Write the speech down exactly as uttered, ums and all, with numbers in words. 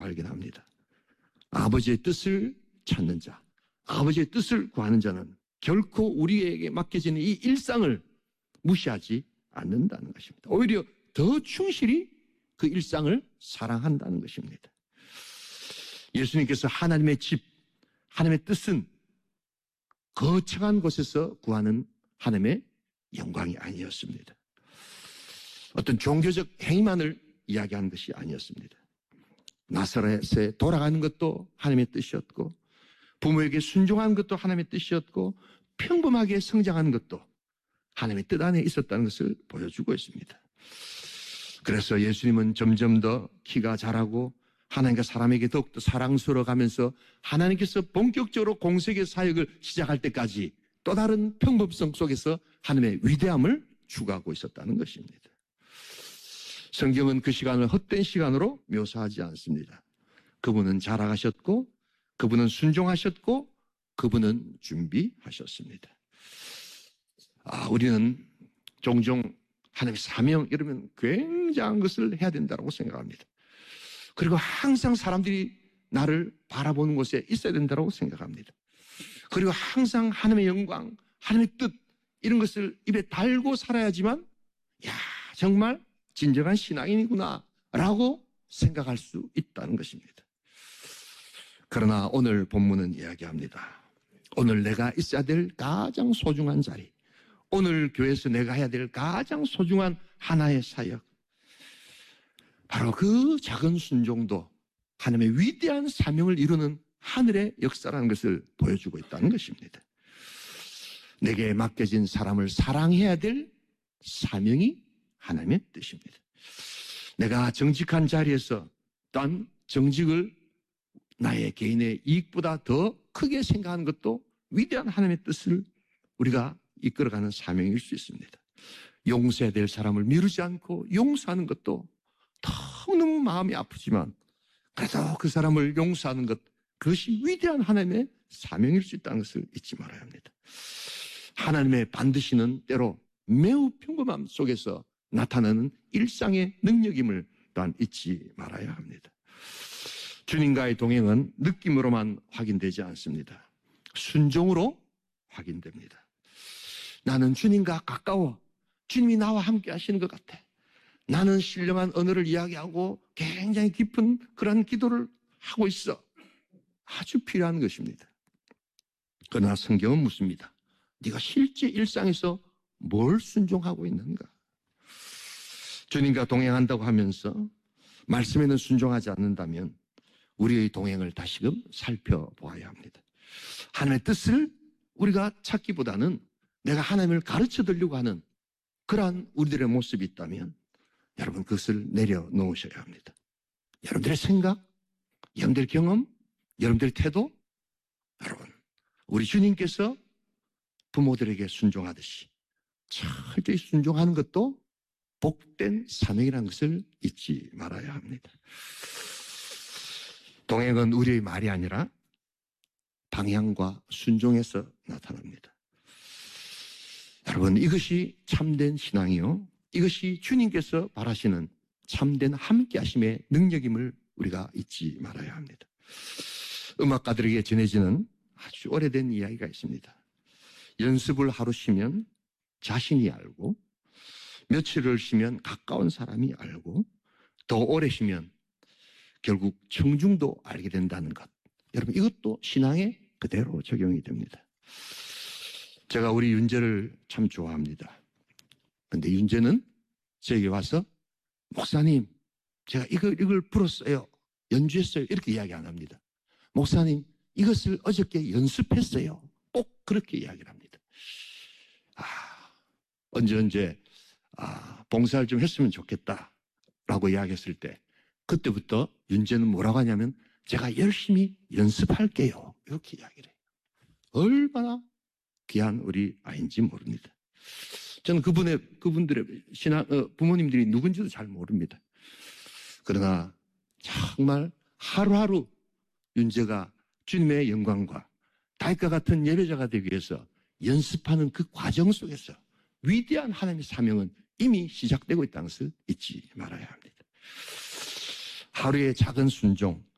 발견합니다. 아버지의 뜻을 찾는 자, 아버지의 뜻을 구하는 자는 결코 우리에게 맡겨지는 이 일상을 무시하지 않는다는 것입니다. 오히려 더 충실히 그 일상을 사랑한다는 것입니다. 예수님께서 하나님의 집, 하나님의 뜻은 거창한 곳에서 구하는 하나님의 영광이 아니었습니다. 어떤 종교적 행위만을 이야기하는 것이 아니었습니다. 나사렛에 돌아가는 것도 하나님의 뜻이었고, 부모에게 순종하는 것도 하나님의 뜻이었고, 평범하게 성장하는 것도 하나님의 뜻 안에 있었다는 것을 보여주고 있습니다. 그래서 예수님은 점점 더 키가 자라고 하나님과 사람에게 더욱더 사랑스러워 가면서 하나님께서 본격적으로 공생의 사역을 시작할 때까지 또 다른 평범성 속에서 하나님의 위대함을 추구하고 있었다는 것입니다. 성경은 그 시간을 헛된 시간으로 묘사하지 않습니다. 그분은 자라가셨고, 그분은 순종하셨고, 그분은 준비하셨습니다. 아, 우리는 종종 하나님의 사명 이러면 굉장한 것을 해야 된다고 생각합니다. 그리고 항상 사람들이 나를 바라보는 곳에 있어야 된다고 생각합니다. 그리고 항상 하나님의 영광, 하나님의 뜻 이런 것을 입에 달고 살아야지만 야, 정말 진정한 신앙인이구나 라고 생각할 수 있다는 것입니다. 그러나 오늘 본문은 이야기합니다. 오늘 내가 있어야 될 가장 소중한 자리, 오늘 교회에서 내가 해야 될 가장 소중한 하나의 사역, 바로 그 작은 순종도 하나님의 위대한 사명을 이루는 하늘의 역사라는 것을 보여주고 있다는 것입니다. 내게 맡겨진 사람을 사랑해야 될 사명이 하나님의 뜻입니다. 내가 정직한 자리에서 딴 정직을 나의 개인의 이익보다 더 크게 생각하는 것도 위대한 하나님의 뜻을 우리가 이끌어가는 사명일 수 있습니다. 용서해야 될 사람을 미루지 않고 용서하는 것도 너무너무 마음이 아프지만 그래도 그 사람을 용서하는 것, 그것이 위대한 하나님의 사명일 수 있다는 것을 잊지 말아야 합니다. 하나님의 반드시는 때로 매우 평범함 속에서 나타나는 일상의 능력임을 또한 잊지 말아야 합니다. 주님과의 동행은 느낌으로만 확인되지 않습니다. 순종으로 확인됩니다. 나는 주님과 가까워. 주님이 나와 함께 하시는 것 같아. 나는 신령한 언어를 이야기하고 굉장히 깊은 그런 기도를 하고 있어. 아주 필요한 것입니다. 그러나 성경은 묻습니다. 네가 실제 일상에서 뭘 순종하고 있는가? 주님과 동행한다고 하면서 말씀에는 순종하지 않는다면 우리의 동행을 다시금 살펴보아야 합니다. 하나님의 뜻을 우리가 찾기보다는 내가 하나님을 가르쳐 드리려고 하는 그러한 우리들의 모습이 있다면 여러분 그것을 내려놓으셔야 합니다. 여러분들의 생각, 여러분들의 경험, 여러분들의 태도, 여러분 우리 주님께서 부모들에게 순종하듯이 철저히 순종하는 것도 복된 사명이라는 것을 잊지 말아야 합니다. 동행은 우리의 말이 아니라 방향과 순종에서 나타납니다. 여러분 이것이 참된 신앙이요, 이것이 주님께서 바라시는 참된 함께하심의 능력임을 우리가 잊지 말아야 합니다. 음악가들에게 전해지는 아주 오래된 이야기가 있습니다. 연습을 하루 쉬면 자신이 알고, 며칠을 쉬면 가까운 사람이 알고, 더 오래 쉬면 결국 청중도 알게 된다는 것. 여러분 이것도 신앙에 그대로 적용이 됩니다. 제가 우리 윤재를 참 좋아합니다. 그런데 윤재는 저에게 와서 목사님 제가 이걸, 이걸 불었어요, 연주했어요 이렇게 이야기 안 합니다. 목사님 이것을 어저께 연습했어요, 꼭 그렇게 이야기를 합니다. 아, 언제 언제 아, 봉사를 좀 했으면 좋겠다라고 이야기했을 때 그때부터 윤재는 뭐라고 하냐면 제가 열심히 연습할게요 이렇게 이야기를 해요. 얼마나 귀한 우리 아이인지 모릅니다. 저는 그분의, 그분들의 신앙, 어, 부모님들이 누군지도 잘 모릅니다. 그러나 정말 하루하루 윤재가 주님의 영광과 다윗과 같은 예배자가 되기 위해서 연습하는 그 과정 속에서 위대한 하나님의 사명은 이미 시작되고 있다는 것을 잊지 말아야 합니다. 하루의 작은 순종,